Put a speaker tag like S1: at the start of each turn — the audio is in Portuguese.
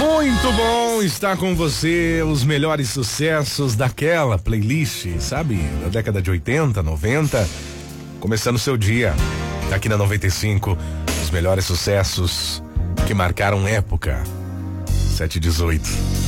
S1: Muito bom estar com você, os melhores sucessos daquela playlist, sabe? Da década de 80, 90, começando o seu dia, aqui na 95, os melhores sucessos que marcaram época, 7/18.